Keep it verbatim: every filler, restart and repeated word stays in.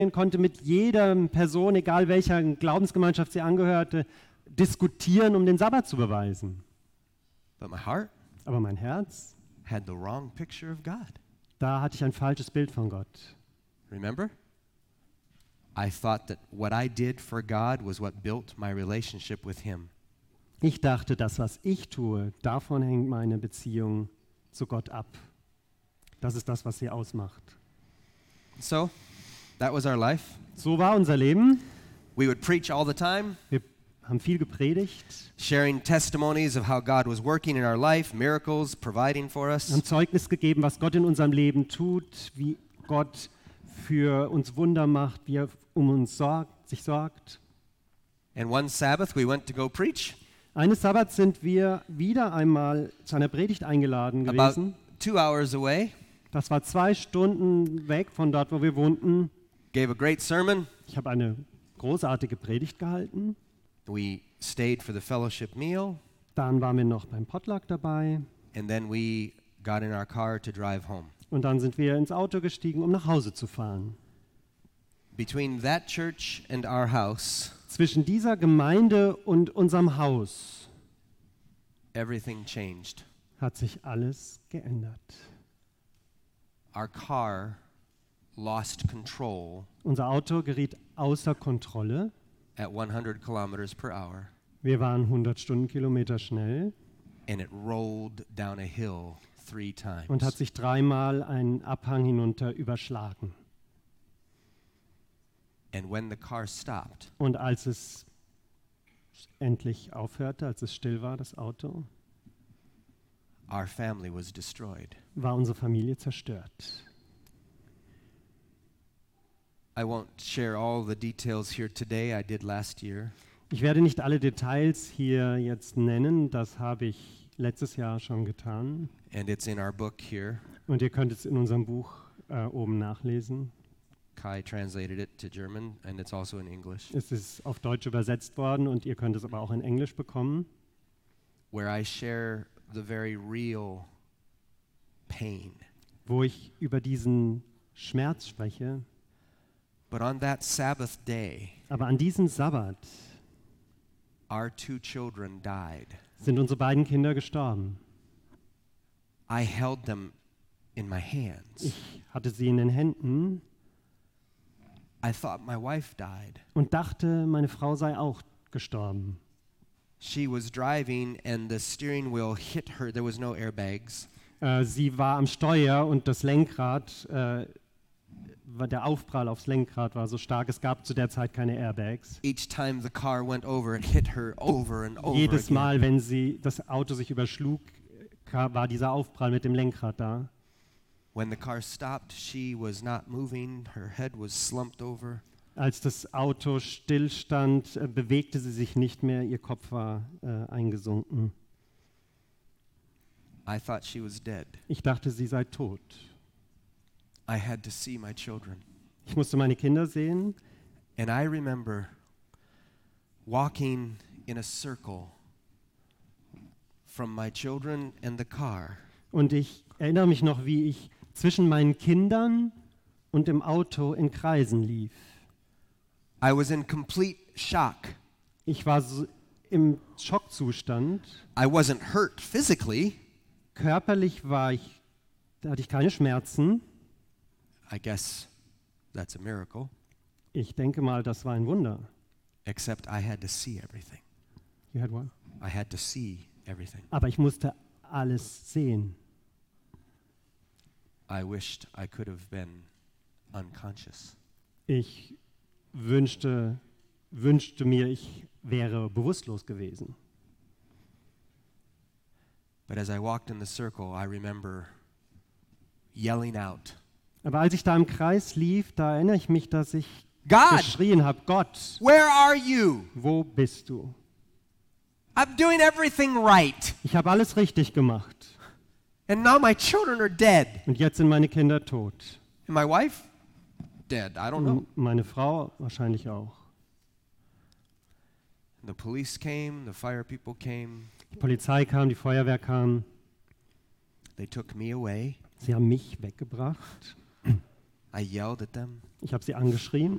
konnte mit jeder Person, egal welcher Glaubensgemeinschaft sie angehörte, diskutieren, um den Sabbat zu beweisen. But my heart Aber mein Herz, had the wrong picture of God. da hatte ich ein falsches Bild von Gott. Remember? I thought that what I did for God was what built my relationship with Him. Ich dachte, das, was ich tue, davon hängt meine Beziehung zu Gott ab. Das ist das, was sie ausmacht. So, that was our life. So war unser Leben. We would preach all the time, Wir haben viel gepredigt, sharing testimonies of how God was working in our life, miracles, providing for us. haben Zeugnis gegeben, was Gott in unserem Leben tut, wie Gott für uns Wunder macht, wie er um uns sorgt, sich sorgt. And one Sabbath we went to go preach. Eines Sabbats sind wir wieder einmal zu einer Predigt eingeladen About gewesen. two hours away. Das war zwei Stunden weg von dort, wo wir wohnten. Gave a great sermon. Ich habe eine großartige Predigt gehalten. We stayed for the fellowship meal. Dann waren wir noch beim Potluck dabei. And then we got in our car to drive home. Und dann sind wir ins Auto gestiegen, um nach Hause zu fahren. Between that church and our house, Zwischen dieser Gemeinde und unserem Haus everything changed. hat sich alles geändert. Our car lost control Unser Auto geriet außer Kontrolle. at one hundred kilometers per hour, Wir waren hundert Stundenkilometer schnell and it rolled down a hill three times. und hat sich dreimal einen Abhang hinunter überschlagen. And when the car stopped, Und als es endlich aufhörte, als es still war, das Auto, our family was destroyed. war unsere Familie zerstört. I won't share all the details here today. I did last year. Ich werde nicht alle Details hier jetzt nennen, das habe ich letztes Jahr schon getan. And it's in our book here. Und ihr könnt es in unserem Buch äh, oben nachlesen. Kai translated it to German, and it's also in English, Es ist auf Deutsch übersetzt worden und ihr könnt es aber auch in Englisch bekommen, where I share the very real pain. wo ich über diesen Schmerz spreche. But on that Sabbath day, Aber an diesem Sabbat our two children died. sind unsere beiden Kinder gestorben. I held them in my hands. Ich hatte sie in den Händen I thought my wife died. und dachte, meine Frau sei auch gestorben. She was driving and the steering wheel hit her. There was no airbags. Äh, sie war am Steuer und das Lenkrad, äh, war der Aufprall aufs Lenkrad war so stark, es gab zu der Zeit keine Airbags. Each time the car went over, it hit her over and over Jedes again. Mal, wenn sie das Auto sich überschlug, ka- war dieser Aufprall mit dem Lenkrad da. When the car stopped, she was not moving. Her head was slumped over. Als das Auto stillstand, äh, bewegte sie sich nicht mehr, ihr Kopf war äh, eingesunken. I thought she was dead. Ich dachte, sie sei tot. I had to see my children. Ich musste meine Kinder sehen And I remember walking in a circle from my children and the car. und ich erinnere mich noch, wie ich zwischen meinen Kindern und dem Auto in Kreisen lief. I was in complete shock. Ich war so im Schockzustand. I wasn't hurt physically. Körperlich war ich, da hatte ich keine Schmerzen. I guess that's a miracle. Ich denke mal, das war ein Wunder. Except I had to see everything. You had what? I had to see everything. Aber ich musste alles sehen. I wished I could have been unconscious. Ich wünschte, wünschte mir, ich wäre bewusstlos gewesen. But as I walked in the circle, I remember yelling out, Aber als ich da im Kreis lief, da erinnere ich mich, dass ich God, geschrien habe, Gott, where are you? wo bist du? I'm doing everything right. Ich habe alles richtig gemacht. And now my children are dead. Und jetzt sind meine Kinder tot. And my wife? Dead. I don't know. Und meine Frau wahrscheinlich auch. The police came, the fire people came. Die Polizei kam, die Feuerwehr kam. They took me away. Sie haben mich weggebracht. I yelled at them. Ich habe sie angeschrien.